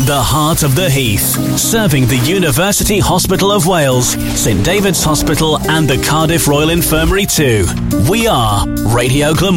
The heart of the Heath, serving the University Hospital of Wales, St David's Hospital and the Cardiff Royal Infirmary too. We are Radio Glamorgan.